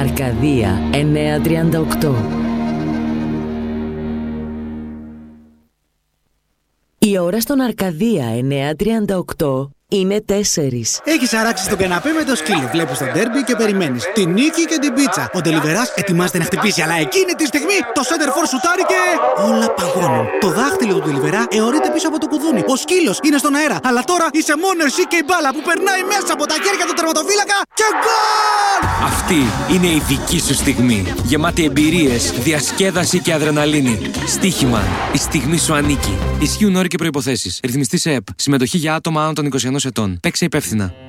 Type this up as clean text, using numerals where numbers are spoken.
Αρκαδία 938. Η ώρα στον Αρκαδία 938 είναι 4. Έχεις αράξει στον καναπέ με το σκύλο. Βλέπεις τον ντέρμπι και περιμένεις τη νίκη και την πίτσα. Ο ντελιβεράς ετοιμάζεται να χτυπήσει, αλλά εκείνη τη στιγμή το σέντερφορ σουτάρει και όλα παγώνουν. Το δάχτυλο του ντελιβερά αιωρείται πίσω από το κουδούνι. Ο σκύλος είναι στον αέρα, αλλά τώρα είσαι μόνο εσύ και η μπάλα που περνάει μέσα από τα χέρια του τερματοφύλακα και γκολ! Αυτή είναι η δική σου στιγμή. Γεμάτη εμπειρίες, διασκέδαση και αδρεναλίνη. Στοίχημα. Η στιγμή σου ανήκει. Ισχύουν όροι και προϋποθέσεις. Ρυθμιστής ΕΕΠ. Συμμετοχή για άτομα άνω των 21 ετών. Παίξε υπεύθυνα.